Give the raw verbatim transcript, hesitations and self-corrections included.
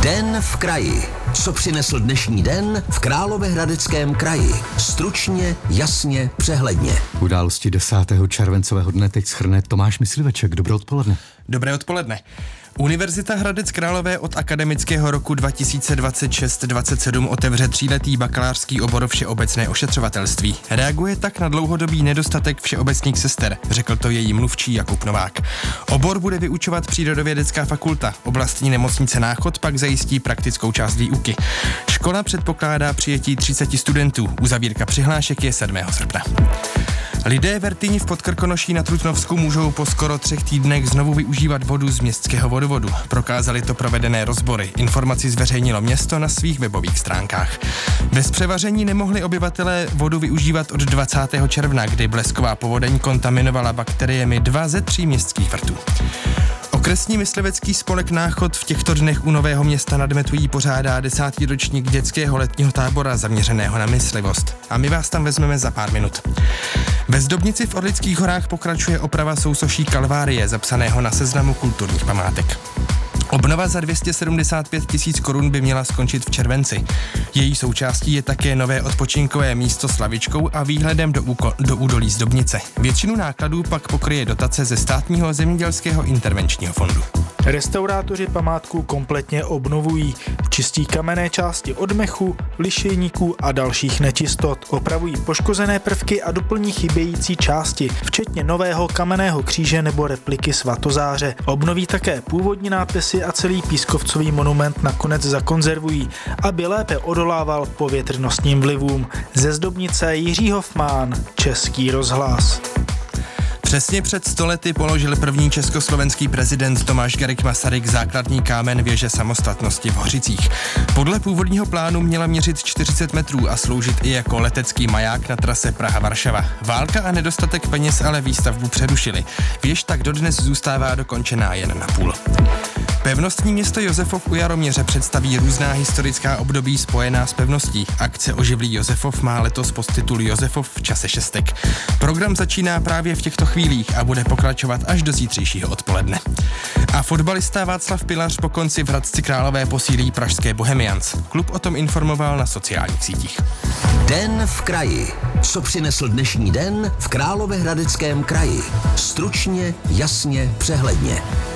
Den v kraji. Co přinesl dnešní den v Královéhradeckém kraji? Stručně, jasně, přehledně. Události desátého červencového dne teď shrne Tomáš Mysliveček. Dobré odpoledne. Dobré odpoledne. Univerzita Hradec Králové od akademického roku dva tisíce dvacet šest dvacet sedm otevře tříletý bakalářský obor všeobecné ošetřovatelství. Reaguje tak na dlouhodobý nedostatek všeobecných sester, řekl to její mluvčí Jakub Novák. Obor bude vyučovat Přírodovědecká fakulta, oblastní nemocnice Náchod pak zajistí praktickou část výuky. Škola předpokládá přijetí třicet studentů, uzavírka přihlášek je sedmého srpna. Lidé v Rtyni v Podkrkonoší na Trutnovsku můžou po skoro třech týdnech znovu využívat vodu z městského vodovodu. Prokázali to provedené rozbory. Informaci zveřejnilo město na svých webových stránkách. Bez převaření nemohli obyvatelé vodu využívat od dvacátého června, kdy blesková povodeň kontaminovala bakteriemi dva ze tří městských vrtů. Okresní myslivecký spolek Náchod v těchto dnech u Nového Města nad Metují pořádá desátý ročník dětského letního tábora zaměřeného na myslivost. A my vás tam vezmeme za pár minut. Ve Zdobnici v Orlických horách pokračuje oprava sousoší Kalvárie, zapsaného na seznamu kulturních památek. Obnova za dvě stě sedmdesát pět tisíc korun by měla skončit v červenci. Její součástí je také nové odpočinkové místo s lavičkou a výhledem do, úko- do údolí Zdobnice. Většinu nákladů pak pokryje dotace ze státního zemědělského intervenčního fondu. Restaurátoři památku kompletně obnovují. Čistí kamenné části od mechu, lišejníků a dalších nečistot. Opravují poškozené prvky a doplní chybějící části, včetně nového kamenného kříže nebo repliky svatozáře. Obnoví také původní nápisy a celý pískovcový monument nakonec zakonzervují, aby lépe odolával povětrnostním vlivům. Ze Zdobnice Jiří Hofmán, Český rozhlas. Přesně před sto lety položil první československý prezident Tomáš Garrigue Masaryk základní kámen věže samostatnosti v Hořicích. Podle původního plánu měla měřit čtyřicet metrů a sloužit i jako letecký maják na trase Praha-Varšava. Válka a nedostatek peněz ale výstavbu přerušili. Věž tak dodnes zůstává dokončená jen na půl. Pevnostní město Josefov u Jaroměře představí různá historická období spojená s pevností. Akce Oživlí Josefov má letos podtitul Josefov v čase šestek. Program začíná právě v těchto chvílích a bude pokračovat až do zítřejšího odpoledne. A fotbalista Václav Pilař po konci v Hradci Králové posílí pražské Bohemians. Klub o tom informoval na sociálních sítích. Den v kraji. Co přinesl dnešní den v Královéhradeckém kraji? Stručně, jasně, přehledně.